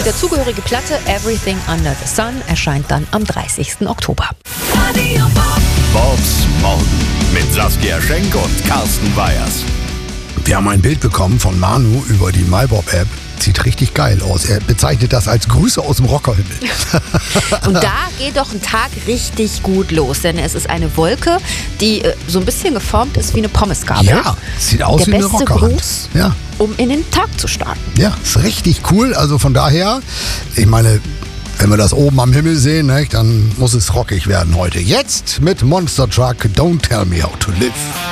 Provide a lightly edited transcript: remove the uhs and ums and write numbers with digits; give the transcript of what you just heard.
Die dazugehörige Platte Everything Under the Sun erscheint dann am 30. Oktober. Bobs Morgen mit Saskia Schenk und Carsten Weyers. Wir haben ein Bild bekommen von Manu über die MyBob-App. Sieht richtig geil aus. Er bezeichnet das als Grüße aus dem Rockerhimmel. Und da geht doch ein Tag richtig gut los, denn es ist eine Wolke, die so ein bisschen geformt ist wie eine Pommesgabel. Ja, sieht aus wie eine Der beste Rockerhand. Gruß, Ja. um in den Tag zu starten. Ja, ist richtig cool. Also von daher, ich meine, wenn wir das oben am Himmel sehen, ne, dann muss es rockig werden heute. Jetzt mit Monster Truck Don't Tell Me How to Live.